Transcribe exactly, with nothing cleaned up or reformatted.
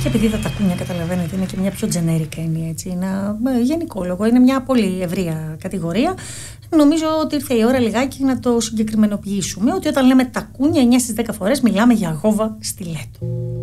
Και επειδή τα τακούνια, καταλαβαίνετε, είναι και μια πιο generic έννοια, έτσι, ένα γενικόλογο, είναι μια πολύ ευρεία κατηγορία. Νομίζω ότι ήρθε η ώρα λιγάκι να το συγκεκριμενοποιήσουμε, ότι όταν λέμε τακούνια εννιά στις δέκα φορές μιλάμε για γόβα στιλέτο.